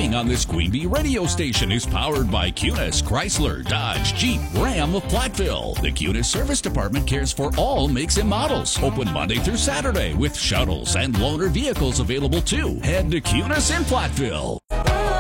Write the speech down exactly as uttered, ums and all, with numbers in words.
streaming on this Queen Bee radio station is powered by Cunis, Chrysler, Dodge, Jeep, Ram of Platteville. The Cunis Service Department cares for all makes and models. Open Monday through Saturday with shuttles and loaner vehicles available too. Head to Cunis in Platteville.